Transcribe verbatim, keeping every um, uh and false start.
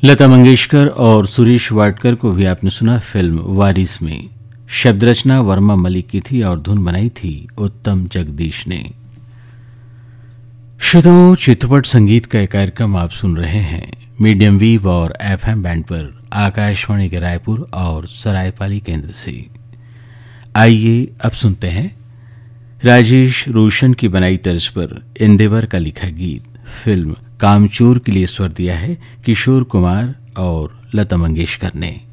लता मंगेशकर और सुरेश वाडकर को भी आपने सुना फिल्म वारिस में। शब्द रचना वर्मा मलिक की थी और धुन बनाई थी उत्तम जगदीश ने। श्रोताओं, चित्रपट संगीत का एक कार्यक्रम आप सुन रहे हैं मीडियम वेव और एफएम बैंड पर आकाशवाणी के रायपुर और सरायपाली केंद्र से। आइए अब सुनते हैं राजेश रोशन की बनाई तर्ज पर इंदेवर का लिखा गीत। फिल्म कामचोर के लिए स्वर दिया है किशोर कुमार और लता मंगेशकर ने।